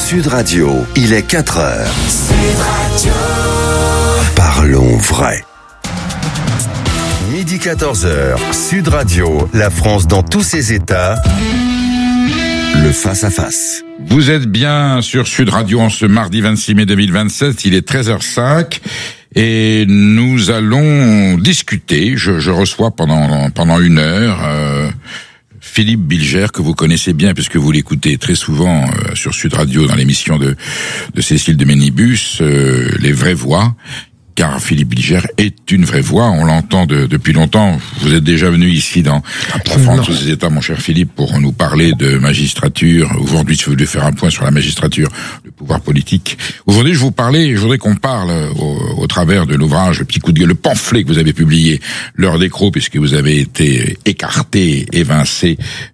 Sud Radio, il est 4h. Sud Radio. Parlons vrai. Midi 14h, Sud Radio, la France dans tous ses états. Le face-à-face. Vous êtes bien sur Sud Radio en ce mardi 26 mai 2027, il est 13h05 et nous allons discuter. Je reçois pendant une heure Philippe Bilger, que vous connaissez bien puisque vous l'écoutez très souvent sur Sud Radio dans l'émission de Cécile de Ménibus, Les Vraies Voix. Car Philippe Bilger est une vraie voix, on l'entend depuis longtemps. Vous êtes déjà venu ici dans La France dans tous ses états, mon cher Philippe, pour nous parler de magistrature. Aujourd'hui, je voulais faire un point sur la magistrature, le pouvoir politique. Aujourd'hui, je voudrais qu'on parle au travers de l'ouvrage, le petit coup de gueule, le pamphlet que vous avez publié, L'heure des crocs, puisque vous avez été écarté, évincé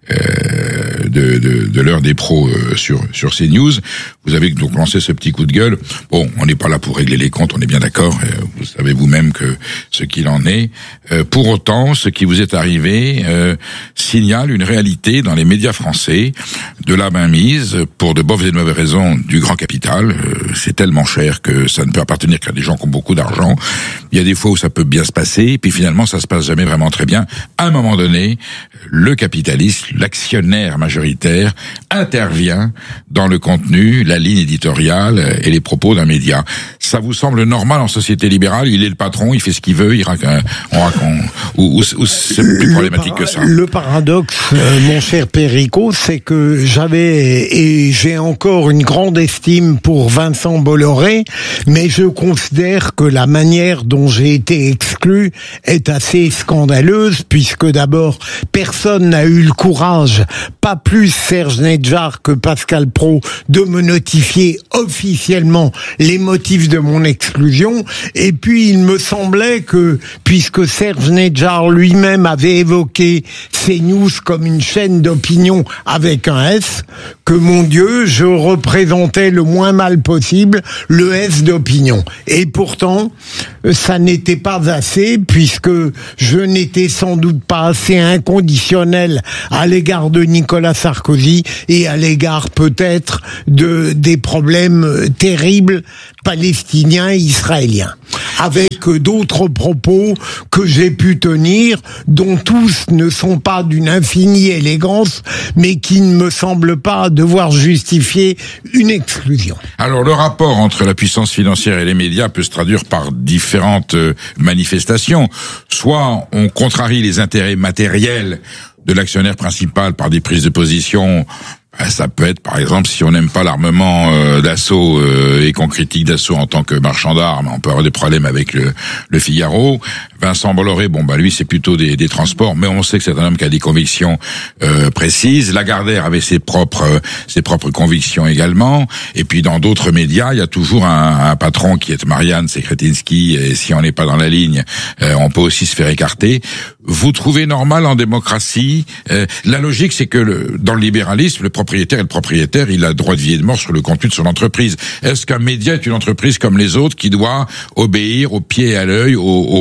de l'heure des pros sur CNews. Vous avez donc lancé ce petit coup de gueule. Bon, on n'est pas là pour régler les comptes, on est bien d'accord. Vous savez vous-même que ce qu'il en est. Pour autant, ce qui vous est arrivé signale une réalité dans les médias français de la mainmise, pour de bonnes et de mauvaises raisons, du grand capital. C'est tellement cher que ça ne peut appartenir qu'à des gens qui ont beaucoup d'argent. Il y a des fois où ça peut bien se passer, et puis finalement ça se passe jamais vraiment très bien. À un moment donné, le capitaliste, l'actionnaire majoritaire, intervient dans le contenu, la ligne éditoriale et les propos d'un média. Ça vous semble normal en société libérale? Il est le patron, il fait ce qu'il veut, on raconte, ou c'est plus problématique que ça? Le paradoxe, mon cher Péricot, c'est que j'avais et j'ai encore une grande estime pour Vincent Bolloré, mais je considère que la manière dont j'ai été exclu est assez scandaleuse, puisque d'abord, personne n'a eu le courage, pas plus Serge Nedjar que Pascal Praud, de me notifier officiellement les motifs de mon exclusion. Et puis il me semblait que, puisque Serge Nedjar lui-même avait évoqué CNews comme une chaîne d'opinion avec un S, que mon Dieu, je représentais le moins mal possible le S d'opinion. Et pourtant, ça n'était pas assez, puisque je n'étais sans doute pas assez inconditionnel à l'égard de Nicolas Sarkozy et à l'égard peut-être des problèmes terribles palestiniens et israéliens, avec d'autres propos que j'ai pu tenir, dont tous ne sont pas d'une infinie élégance, mais qui ne me semblent pas devoir justifier une exclusion. Alors, le rapport entre la puissance financière et les médias peut se traduire par différentes manifestations. Soit on contrarie les intérêts matériels de l'actionnaire principal par des prises de position. Ça peut être, par exemple, si on n'aime pas l'armement d'Assaut et qu'on critique Dassault en tant que marchand d'armes, on peut avoir des problèmes avec le Figaro. Vincent Bolloré, lui c'est plutôt des transports, mais on sait que c'est un homme qui a des convictions précises. Lagardère avait ses propres convictions également. Et puis dans d'autres médias, il y a toujours un patron qui est Marianne Sekretinski, et si on n'est pas dans la ligne, on peut aussi se faire écarter. Vous trouvez normal en démocratie? La logique, c'est que dans le libéralisme, le propriétaire, il a droit de vie et de mort sur le contenu de son entreprise. Est-ce qu'un média est une entreprise comme les autres qui doit obéir au pied et à l'œil,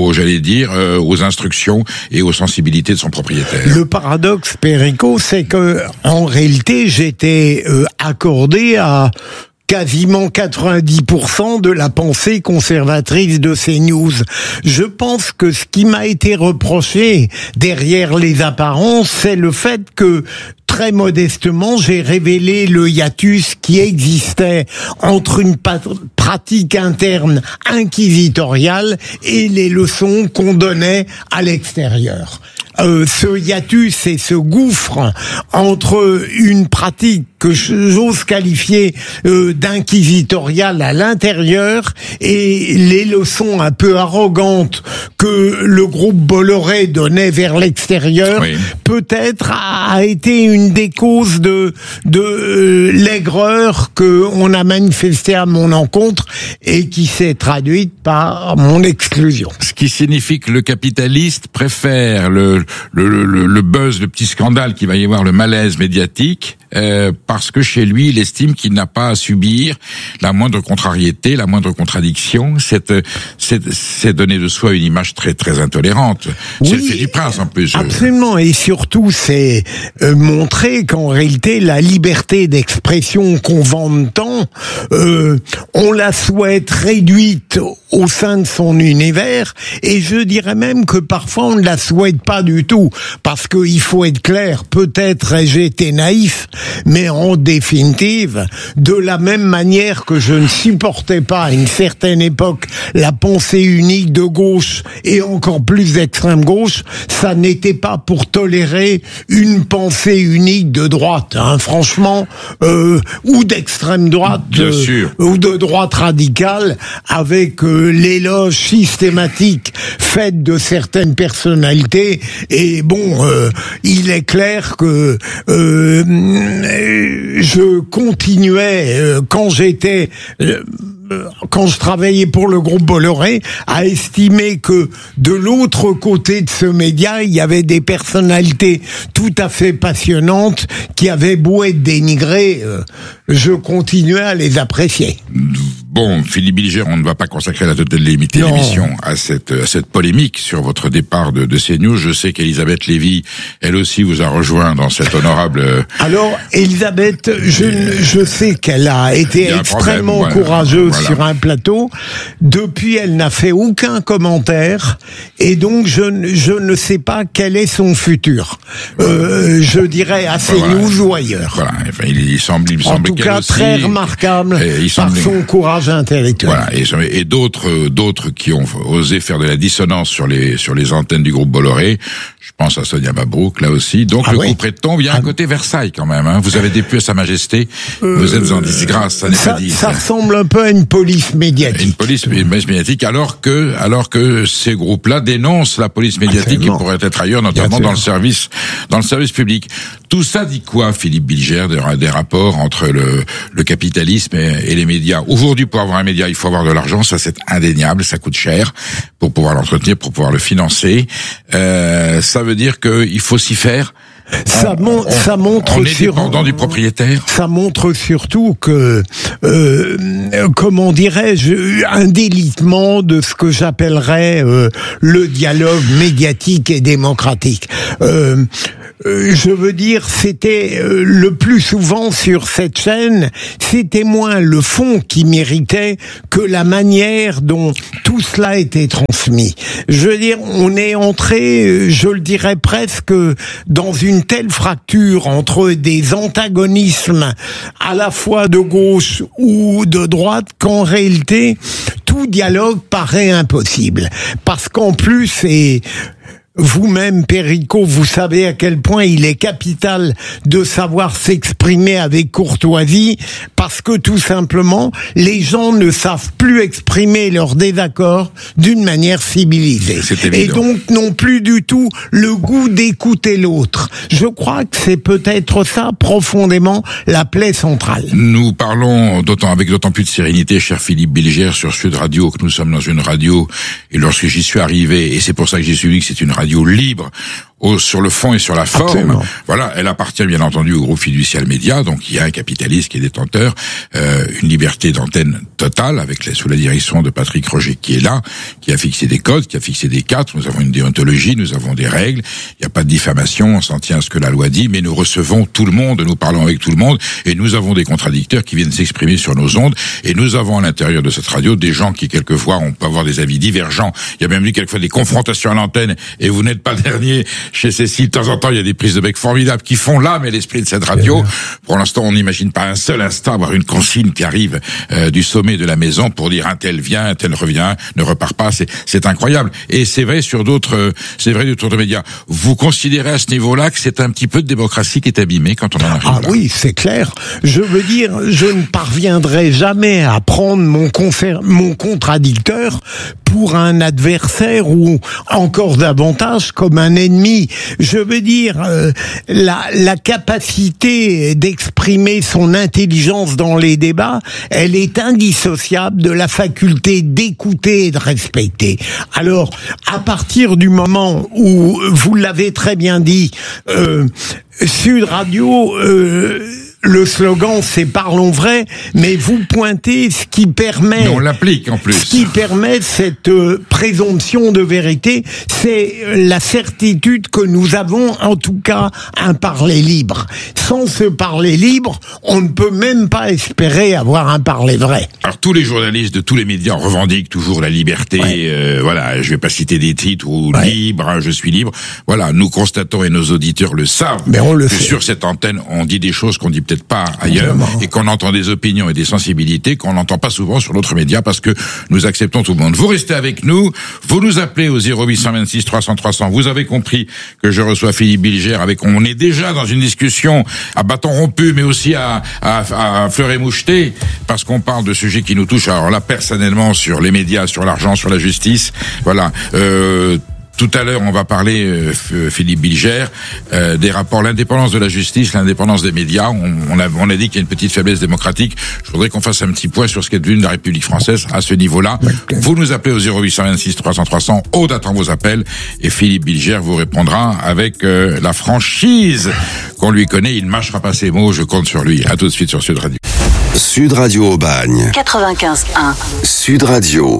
aux instructions et aux sensibilités de son propriétaire? Le paradoxe, Péricot, c'est que en réalité, j'étais accordé à quasiment 90% de la pensée conservatrice de CNews. Je pense que ce qui m'a été reproché derrière les apparences, c'est le fait que très modestement, j'ai révélé le hiatus qui existait entre une pratique interne inquisitoriale et les leçons qu'on donnait à l'extérieur. Ce hiatus et ce gouffre entre une pratique que j'ose qualifier d'inquisitoriale à l'intérieur et les leçons un peu arrogantes que le groupe Bolloré donnait vers l'extérieur, oui, peut-être a été une des causes de l'aigreur que on a manifestée à mon encontre et qui s'est traduite par mon exclusion. Ce qui signifie que le capitaliste préfère le buzz, le petit scandale qu'il va y avoir, le malaise médiatique, par parce que chez lui, il estime qu'il n'a pas à subir la moindre contrariété, la moindre contradiction. C'est donner de soi une image très très intolérante. Oui, c'est le fait du prince en plus. Absolument, et surtout c'est montrer qu'en réalité la liberté d'expression qu'on vante tant, on la souhaite réduite au sein de son univers, et je dirais même que parfois on ne la souhaite pas du tout, parce qu'il faut être clair, peut-être ai-je été naïf, mais en définitive, de la même manière que je ne supportais pas à une certaine époque la pensée unique de gauche et encore plus d'extrême gauche, ça n'était pas pour tolérer une pensée unique de droite, hein, franchement, ou d'extrême droite, ou de droite radicale, avec l'éloge systématique fait de certaines personnalités. Et bon, il est clair que je continuais quand je travaillais pour le groupe Bolloré, à estimer que de l'autre côté de ce média, il y avait des personnalités tout à fait passionnantes qui avaient beau être dénigrées, je continuais à les apprécier. Bon, Philippe Bilger, on ne va pas consacrer la totale limité l'émission à cette polémique sur votre départ de CNews. Je sais qu'Elisabeth Lévy, elle aussi, vous a rejoint dans cette honorable... Alors, Elisabeth, je sais qu'elle a été extrêmement courageuse sur un plateau. Depuis, elle n'a fait aucun commentaire, et donc je ne sais pas quel est son futur. Je dirais à CNews ou ailleurs. Voilà, enfin, il semble en tout cas, aussi, très remarquable par son courage intellectuel. Voilà, et d'autres qui ont osé faire de la dissonance sur les antennes du groupe Bolloré. Je pense à Sonia Mabrouk, là aussi. Donc le groupe retombe. Il y a un côté Versailles quand même. Hein. Vous avez déplu à Sa Majesté. Vous êtes en disgrâce. Ça n'est pas dit. Ça ressemble un peu à une police médiatique. Une police médiatique, alors que ces groupes-là dénoncent la police médiatique qui pourrait être ailleurs, notamment dans le service public. Tout ça dit quoi, Philippe Bilger, des rapports entre le capitalisme et les médias? Aujourd'hui, pour avoir un média, il faut avoir de l'argent. Ça, c'est indéniable. Ça coûte cher pour pouvoir l'entretenir, pour pouvoir le financer. Ça veut dire qu'il faut s'y faire. Ça montre on est dépendant du propriétaire. Ça montre surtout que, comment dirais-je, un délitement de ce que j'appellerais le dialogue médiatique et démocratique. Je veux dire, c'était le plus souvent sur cette chaîne, c'était moins le fond qui méritait que la manière dont tout cela était transmis. Je veux dire, on est entré, je le dirais presque, dans une telle fracture entre des antagonismes à la fois de gauche ou de droite qu'en réalité, tout dialogue paraît impossible. Parce qu'en plus, et vous-même, Perico, vous savez à quel point il est capital de savoir s'exprimer avec courtoisie, parce que tout simplement, les gens ne savent plus exprimer leur désaccord d'une manière civilisée. Et donc n'ont plus du tout le goût d'écouter l'autre. Je crois que c'est peut-être ça profondément la plaie centrale. Nous parlons avec d'autant plus de sérénité, cher Philippe Bilger, sur Sud Radio, que nous sommes dans une radio, et lorsque j'y suis arrivé, et c'est pour ça que j'ai suivi que c'est une radio libre, sur le fond et sur la forme. Absolument. Voilà, elle appartient bien entendu au groupe Fiducial Média, donc il y a un capitaliste qui est détenteur, une liberté d'antenne totale, sous la direction de Patrick Roger qui est là, qui a fixé des codes, qui a fixé des cadres. Nous avons une déontologie, nous avons des règles, il n'y a pas de diffamation, on s'en tient à ce que la loi dit, mais nous recevons tout le monde, nous parlons avec tout le monde, et nous avons des contradicteurs qui viennent s'exprimer sur nos ondes, et nous avons à l'intérieur de cette radio des gens qui quelquefois, on peut avoir des avis divergents, il y a même eu quelquefois des confrontations à l'antenne, et vous n'êtes pas dernier chez Cécile. De temps en temps, il y a des prises de bec formidables qui font l'âme et l'esprit de cette radio. Pour l'instant, on n'imagine pas un seul instant avoir une consigne qui arrive du sommet de la maison pour dire un tel vient, un tel revient, ne repart pas. C'est incroyable. Et c'est vrai sur d'autres médias. Vous considérez à ce niveau-là que c'est un petit peu de démocratie qui est abîmée quand on en arrive là? Ah oui, c'est clair. Je veux dire, je ne parviendrai jamais à prendre mon contradicteur pour un adversaire ou encore davantage comme un ennemi. Je veux dire, la capacité d'exprimer son intelligence dans les débats, elle est indissociable de la faculté d'écouter et de respecter. Alors, à partir du moment où, vous l'avez très bien dit, Sud Radio... le slogan c'est parlons vrai, mais vous pointez ce qui permet. Mais on l'applique en plus. Ce qui permet cette présomption de vérité, c'est la certitude que nous avons en tout cas un parler libre. Sans ce parler libre, on ne peut même pas espérer avoir un parler vrai. Alors tous les journalistes de tous les médias revendiquent toujours la liberté. Ouais. Voilà, je vais pas citer des titres ou libre, hein, je suis libre. Voilà, nous constatons et nos auditeurs le savent. Mais on le que sait. sur cette antenne, on dit des choses qu'on dit peut-être pas ailleurs, et qu'on entend des opinions et des sensibilités qu'on n'entend pas souvent sur d'autres médias parce que nous acceptons tout le monde. Vous restez avec nous, vous nous appelez au 0826 300 300. Vous avez compris que je reçois Philippe Bilger on est déjà dans une discussion à bâton rompu, mais aussi à fleur et moucheté, parce qu'on parle de sujets qui nous touchent. Alors là, personnellement, sur les médias, sur l'argent, sur la justice, voilà. Tout à l'heure, on va parler, Philippe Bilger, des rapports, l'indépendance de la justice, l'indépendance des médias. On a dit qu'il y a une petite faiblesse démocratique. Je voudrais qu'on fasse un petit point sur ce qu'est devenu la République française à ce niveau-là. Okay. Vous nous appelez au 0826 300 300. Aude attend vos appels et Philippe Bilger vous répondra avec la franchise qu'on lui connaît. Il ne mâchera pas ses mots. Je compte sur lui. À tout de suite sur Sud Radio. Sud Radio Aubagne. 95.1. Sud Radio.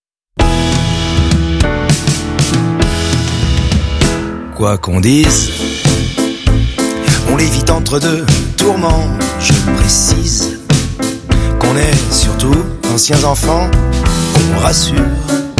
Quoi qu'on dise, on l'évite entre deux tourments. Je précise qu'on est surtout anciens enfants, qu'on rassure.